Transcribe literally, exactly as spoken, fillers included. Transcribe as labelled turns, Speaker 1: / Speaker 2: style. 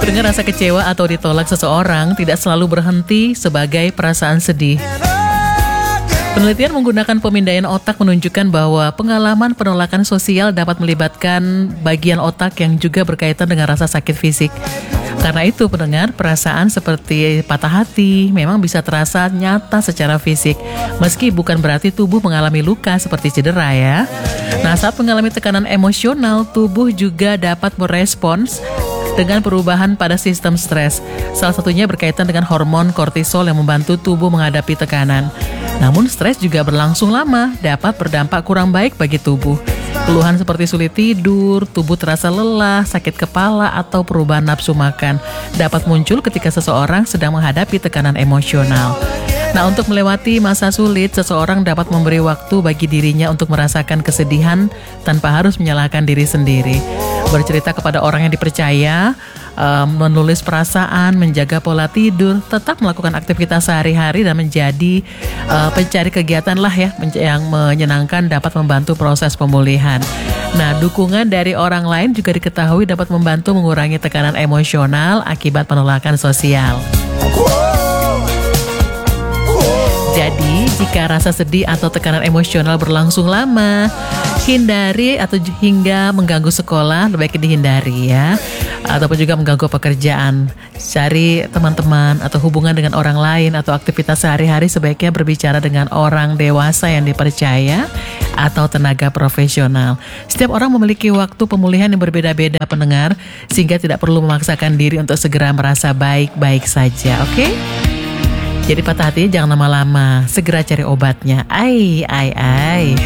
Speaker 1: Pendengar, rasa kecewa atau ditolak seseorang tidak selalu berhenti sebagai perasaan sedih. Penelitian menggunakan pemindaian otak menunjukkan bahwa pengalaman penolakan sosial dapat melibatkan bagian otak yang juga berkaitan dengan rasa sakit fisik. Karena itu, pendengar, perasaan seperti patah hati memang bisa terasa nyata secara fisik, meski bukan berarti tubuh mengalami luka seperti cedera ya. Nah, saat mengalami tekanan emosional, tubuh juga dapat merespons dengan perubahan pada sistem stres. Salah satunya berkaitan dengan hormon kortisol yang membantu tubuh menghadapi tekanan. Namun stres juga berlangsung lama dapat berdampak kurang baik bagi tubuh. Keluhan seperti sulit tidur, tubuh terasa lelah, sakit kepala, atau perubahan nafsu makan dapat muncul ketika seseorang sedang menghadapi tekanan emosional. Nah, untuk melewati masa sulit, seseorang dapat memberi waktu bagi dirinya untuk merasakan kesedihan tanpa harus menyalahkan diri sendiri. Bercerita kepada orang yang dipercaya, um, menulis perasaan, menjaga pola tidur, tetap melakukan aktivitas sehari-hari dan menjadi uh, pencari kegiatan lah ya yang menyenangkan dapat membantu proses pemulihan. Nah, dukungan dari orang lain juga diketahui dapat membantu mengurangi tekanan emosional akibat penolakan sosial. Jadi, jika rasa sedih atau tekanan emosional berlangsung lama, hindari atau hingga mengganggu sekolah, lebih baik dihindari ya. Ataupun juga mengganggu pekerjaan. Cari teman-teman atau hubungan dengan orang lain atau aktivitas sehari-hari sebaiknya berbicara dengan orang dewasa yang dipercaya atau tenaga profesional. Setiap orang memiliki waktu pemulihan yang berbeda-beda, pendengar, sehingga tidak perlu memaksakan diri untuk segera merasa baik-baik saja, oke? Okay? Jadi patah hati jangan lama-lama, segera cari obatnya. Ai, ai, ai.